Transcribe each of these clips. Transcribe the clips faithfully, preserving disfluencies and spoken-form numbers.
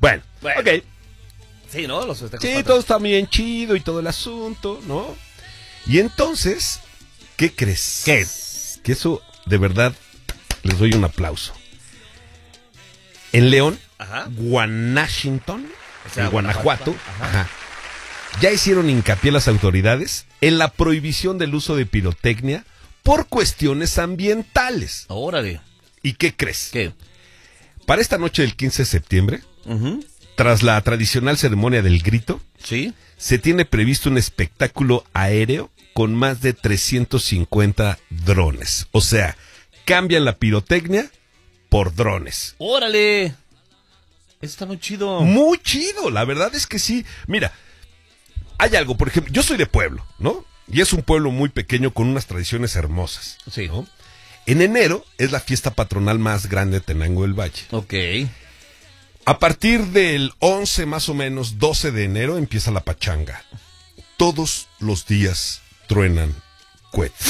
Bueno, Bueno. ok. Sí, ¿no? Los festejos Sí, patrios. todo está bien chido y todo el asunto, ¿no? Y entonces, ¿qué crees? ¿Qué? Que eso, de verdad, les doy un aplauso. En León, Ajá. Guanashington, O sea, en Guanajuato, Guanajuato, ajá, ya hicieron hincapié las autoridades en la prohibición del uso de pirotecnia por cuestiones ambientales. Órale. ¿Y qué crees? ¿Qué? Para esta noche del quince de septiembre, Uh-huh. tras la tradicional ceremonia del grito, Sí. se tiene previsto un espectáculo aéreo con más de trescientos cincuenta drones. O sea, cambian la pirotecnia por drones. Órale. Eso está muy chido. Muy chido, la verdad es que sí. Mira, hay algo, por ejemplo, yo soy de pueblo, ¿no? Y es un pueblo muy pequeño con unas tradiciones hermosas. Sí. ¿No? En enero es la fiesta patronal más grande de Tenango del Valle. Ok. A partir del once más o menos, doce de enero, empieza la pachanga. Todos los días truenan cohetes.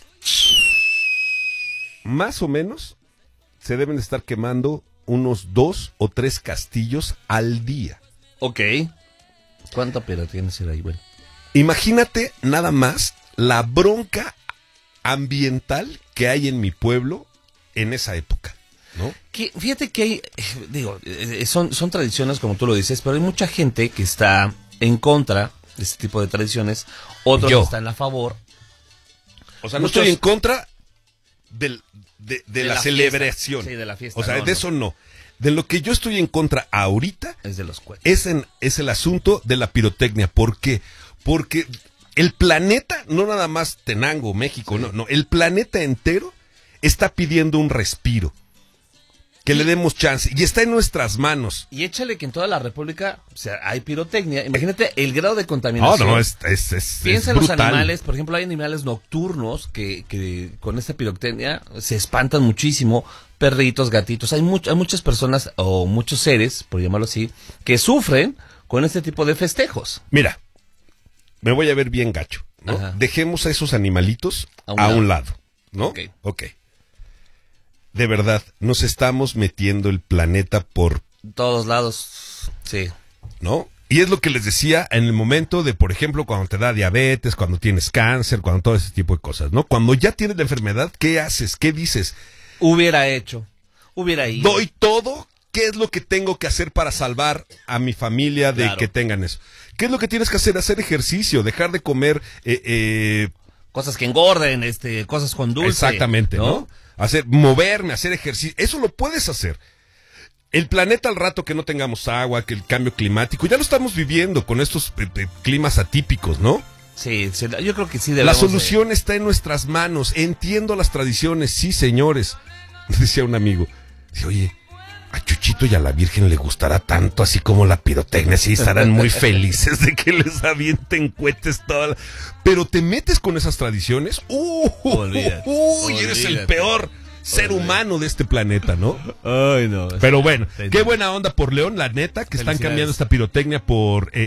Más o menos se deben estar quemando unos dos o tres castillos al día. Ok. ¿Cuánta pera tienes ahí, güey? Imagínate nada más la bronca ambiental que hay en mi pueblo en esa época, ¿no? Que, fíjate que hay, eh, digo, eh, son, son tradiciones como tú lo dices, pero hay mucha gente que está en contra de este tipo de tradiciones, otros Yo. están a favor. O sea, no Muchos- estoy en contra del, de, de De la, la celebración. fiesta. Sí, de la fiesta, O sea, no, de no. eso no. De lo que yo estoy en contra ahorita Es de los cohetes. es, en, es el asunto de la pirotecnia. ¿Por qué? Porque el planeta, no nada más Tenango, México, Sí. no, no, el planeta entero está pidiendo un respiro. Que le demos chance. Y está en nuestras manos. Y échale que en toda la República, o sea, hay pirotecnia. Imagínate el grado de No, contaminación. no, es, es, es, Piensa es en los brutal. animales, por ejemplo, hay animales nocturnos que, que con esta pirotecnia se espantan muchísimo, perritos, gatitos, hay, much- hay muchas personas o muchos seres, por llamarlo así, que sufren con este tipo de festejos. Mira, me voy a ver bien gacho, ¿no? Ajá. Dejemos a esos animalitos A a un un, lado. lado, ¿no? Ok. Ok. De verdad, nos estamos metiendo el planeta por, Todos lados, sí. ¿no? Y es lo que les decía en el momento de, por ejemplo, cuando te da diabetes, cuando tienes cáncer, cuando todo ese tipo de cosas, ¿no? Cuando ya tienes la enfermedad, ¿qué haces? ¿Qué dices? Hubiera hecho, hubiera ido. Doy todo. ¿Qué es lo que tengo que hacer para salvar a mi familia de Claro. que tengan eso? ¿Qué es lo que tienes que hacer? Hacer ejercicio, dejar de comer eh, eh, Cosas que engorden, este, cosas con dulce. exactamente, ¿no? Hacer, moverme, hacer ejercicio. Eso lo puedes hacer. El planeta al rato que no tengamos agua, que el cambio climático, ya lo estamos viviendo con estos eh, eh, climas atípicos, ¿no? Sí, sí, yo creo que sí La debemos de- solución está en nuestras manos. Entiendo las tradiciones, sí, señores. Decía un amigo, dice, oye, a Chuchito y a la Virgen le gustará tanto así como la pirotecnia, sí, estarán muy felices de que les avienten cohetes toda la... Pero te metes con esas tradiciones, ¡uh! Olvídate, ¡Uy! Eres el olvídate. peor ser Olvídate. humano de este planeta, ¿no? Ay, no. Pero bueno, Te- qué buena onda por León, la neta, que están Felicidades. cambiando esta pirotecnia por... eh,